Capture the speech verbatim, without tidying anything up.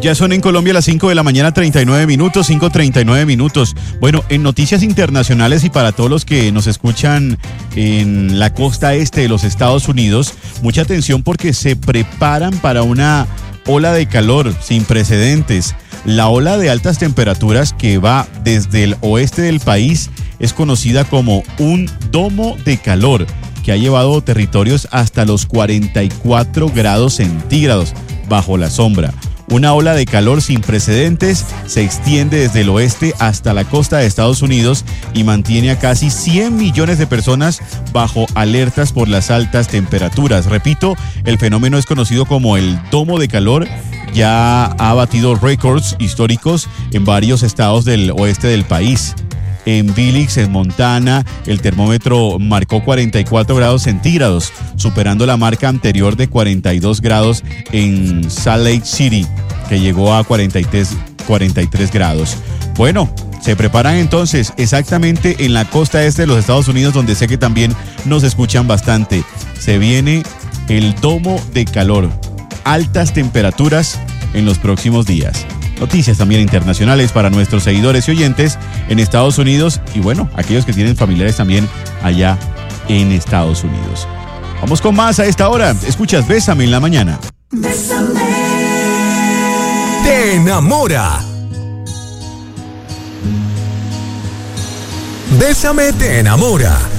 Ya son en Colombia las cinco de la mañana, treinta y nueve minutos, cinco treinta y nueve minutos. Bueno, en noticias internacionales y para todos los que nos escuchan en la costa este de los Estados Unidos, mucha atención porque se preparan para una ola de calor sin precedentes. La ola de altas temperaturas que va desde el oeste del país es conocida como un domo de calor, que ha llevado territorios hasta los cuarenta y cuatro grados centígrados bajo la sombra. Una ola de calor sin precedentes se extiende desde el oeste hasta la costa de Estados Unidos y mantiene a casi cien millones de personas bajo alertas por las altas temperaturas. Repito, el fenómeno es conocido como el domo de calor. Ya ha batido récords históricos en varios estados del oeste del país. En Billings, en Montana, el termómetro marcó cuarenta y cuatro grados centígrados, superando la marca anterior de cuarenta y dos grados en Salt Lake City, que llegó a cuarenta y tres grados. Bueno, se preparan entonces exactamente en la costa este de los Estados Unidos, donde sé que también nos escuchan bastante. Se viene el domo de calor, altas temperaturas en los próximos días. Noticias también internacionales para nuestros seguidores y oyentes en Estados Unidos y bueno, aquellos que tienen familiares también allá en Estados Unidos. Vamos con más a esta hora. Escuchas Bésame en la mañana. Bésame. Te enamora. Bésame te enamora.